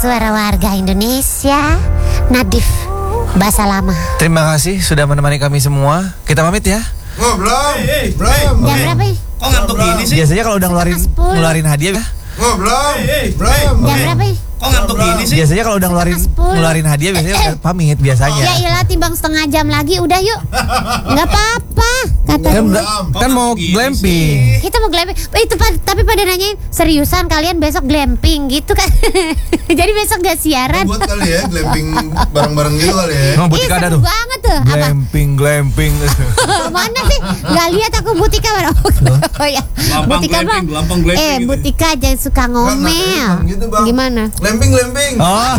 Suara warga Indonesia, Nadif, bahasa lama. Terima kasih sudah menemani kami semua. Kita pamit ya. Oh, belum. Jam berapa ya? Kok ngantuk gini sih? Biasanya kalau udah ngeluarin hadiah ya. Oh, belum. Jam berapa ya? Kok ngantuk gini sih? Biasanya kalau udah ngeluarin hadiah biasanya udah pamit biasanya. Ya iyalah, timbang setengah jam lagi udah yuk. Nggak apa-apa katanya. Kan mau glamping. Kita mau glamping. Itu tapi pada nanyain seriusan kalian besok glamping gitu kan? Jadi besok gak siaran. Buat kali ya glamping bareng-bareng gitu kali ya. Emang Butika ada seru tuh. banget tuh. Apa? Glamping. Mana sih? Gak lihat aku Butika mana? Oh ya. Butika bang. Butika jangan suka ngomel. Gitu, Bang. Gimana? Glamping. Oh.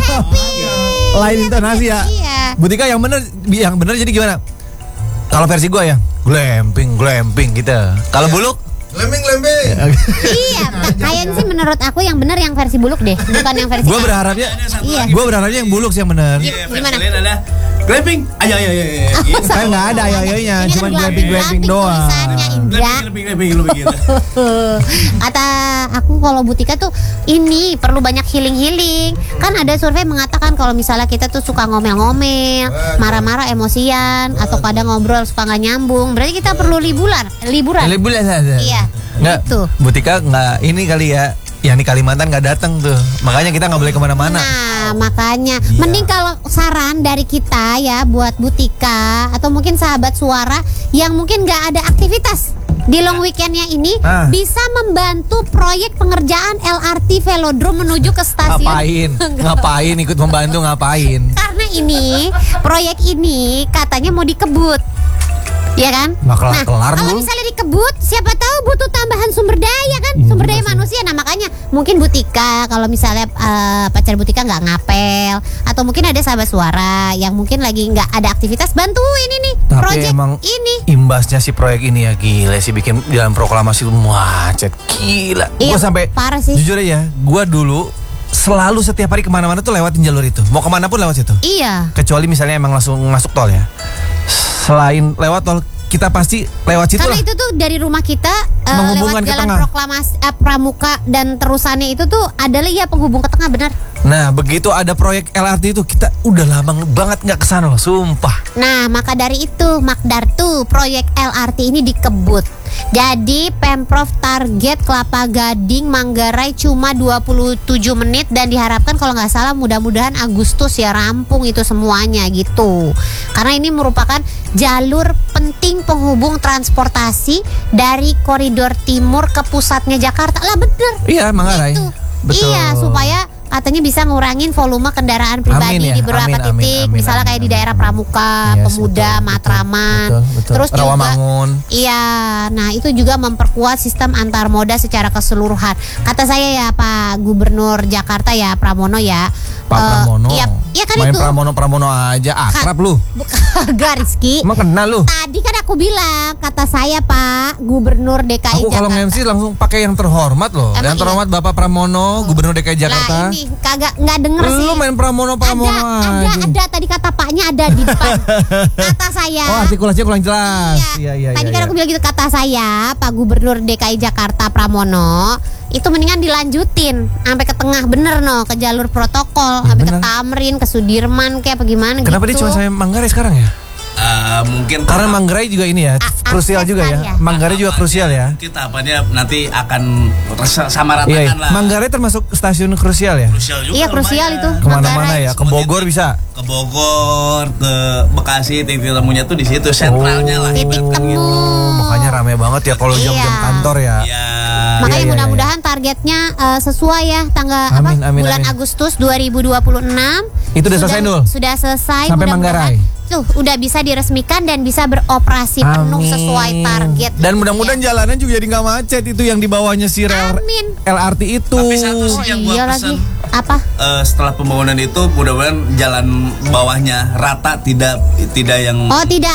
Lain intonasi ya. Iya. Butika yang bener jadi gimana? Kalau versi gua ya glamping gitu. Kalau Buluk? Glamping. Iya, kayaknya sih menurut aku yang benar yang versi Buluk deh, bukan yang versi. Gua berharapnya yang Buluk sih yang bener. Gimana? Glamping, ayo. Kan nggak ada ayo-ayonya, Ini cuma kan glamping doang. tulisannya Indra. Glamping lu begitu. Kata aku kalau Butika tuh ini perlu banyak healing. Kan ada survei mengatakan kalau misalnya kita tuh suka ngomel-ngomel, marah-marah, emosian, atau kadang ngobrol suka nggak nyambung, berarti kita perlu liburan. Iya. Nggak, Gitu. Butika nggak ini kali ya. Yang di Kalimantan nggak datang tuh, makanya kita nggak boleh kemana-mana. Nah, makanya mending kalau saran dari kita ya buat Butika atau mungkin sahabat suara yang mungkin nggak ada aktivitas di long weekendnya ini bisa membantu proyek pengerjaan LRT Velodrome menuju ke stasiun. Ngapain ikut membantu ngapain? Karena ini proyek ini katanya mau dikebut. Ya kan? Nggak kelar-kelar, kalau Bu. misalnya dikebut, siapa tahu butuh tambahan sumber daya kan? Sumber daya manusia. Nah makanya mungkin Butika, kalau misalnya pacar Butika nggak ngapel, atau mungkin ada sahabat suara yang mungkin lagi nggak ada aktivitas, bantuin ini Tapi proyek emang ini. imbasnya si proyek ini ya gila sih, bikin jalan proklamasi itu macet gila. Iya, Gue sampai parah sih. jujur aja, gue dulu selalu setiap hari kemana-mana tuh lewatin jalur itu. Mau kemana pun lewat situ. Iya. Kecuali misalnya emang langsung masuk tol ya. Selain lewat tol, kita pasti lewat situ Karena lah. itu tuh dari rumah kita Menghubungkan lewat ke jalan tengah. proklamasi Pramuka dan terusannya itu tuh adalah ya penghubung ke tengah, benar. Nah begitu ada proyek LRT itu kita udah lama banget nggak kesana loh, sumpah. Nah, maka dari itu Makdar tuh proyek LRT ini dikebut. Jadi Pemprov target Kelapa Gading Manggarai cuma 27 menit dan diharapkan kalau nggak salah mudah-mudahan Agustus ya rampung itu semuanya gitu. Karena ini merupakan jalur penting penghubung transportasi dari koridor timur ke pusatnya Jakarta. Lah bener. Iya Manggarai. Gitu. Betul. Iya, supaya katanya bisa ngurangin volume kendaraan pribadi Amin ya, di beberapa titik, misalnya kayak di daerah Pramuka, Yes, Pemuda, betul, Matraman, betul. terus juga Rawamangun. iya, nah itu juga memperkuat sistem antar moda secara keseluruhan. Kata saya ya Pak Gubernur Jakarta ya Pramono ya. Pak Pramono. Iya kan main itu. Pramono aja akrab lu. Bukan Rizky. Emang kenal lu? Tadi kan aku bilang, kata saya Pak Gubernur DKI Aku kalau Jakarta. MC langsung pakai yang terhormat loh. Emang yang terhormat Bapak Pramono, Gubernur DKI Jakarta. Lah ini kagak nggak denger sih. Lu main Pramono aja. Ada tadi kata Paknya ada di depan. Kata saya. Oh, artikulasinya kurang jelas. Iya. Tadi kan aku bilang gitu, kata saya Pak Gubernur DKI Jakarta Pramono itu mendingan dilanjutin sampai ke tengah bener ke jalur protokol, sampai ke Tamrin, ke Sudirman kayak apa gimana. Kenapa gitu. dia cuma sampai Manggarai sekarang ya? Mungkin Karena Manggarai juga ini ya, krusial juga ya. ya. Manggarai juga krusial ya. kita nanti akan sama ratakan Iya. lah. Manggarai termasuk stasiun krusial ya? Krusial juga. Iya krusial lumayan. itu. Kemana-mana Manggarai. ya, ke Bogor bisa. Ke Bogor, ke Bekasi, titik temunya tuh di situ, sentralnya lah. Titik temu. Makanya rame banget ya kalau Iya. jam-jam kantor ya. Ya. Makanya Iya. mudah-mudahan targetnya sesuai ya tanggal Amin, amin, bulan amin. Agustus 2026. Itu udah selesai, Nul? Sudah selesai. Sampai mudah-mudahan Manggarai. Tuh udah bisa diresmikan dan bisa beroperasi penuh Amin. sesuai target. Dan mudah-mudahan jalannya juga jadi nggak macet itu yang di bawahnya si rel Amin. LRT itu. Tapi satu sih yang Iya gua lagi. pesen, Apa? setelah pembangunan itu mudah-mudahan jalan bawahnya rata, tidak yang Oh tidak